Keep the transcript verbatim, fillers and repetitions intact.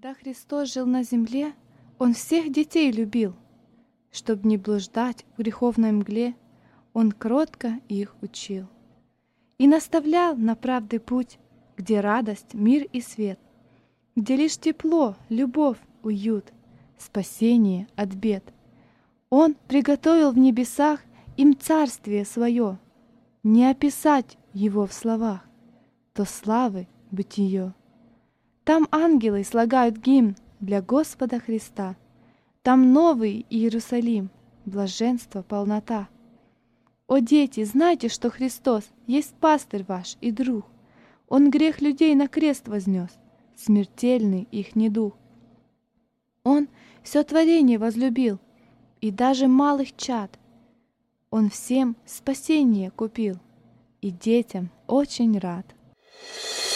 Когда Христос жил на земле, Он всех детей любил. Чтоб не блуждать в греховной мгле, Он кротко их учил. И наставлял на правды путь, где радость, мир и свет, где лишь тепло, любовь, уют, спасение от бед. Он приготовил в небесах им царствие свое, не описать его в словах, то славы бытие. Там ангелы слагают гимн для Господа Христа, там новый Иерусалим, блаженство, полнота. О, дети, знайте, что Христос есть пастырь ваш и друг. Он грех людей на крест вознес, смертельный их недуг. Он все творение возлюбил, и даже малых чад. Он всем спасение купил, и детям очень рад.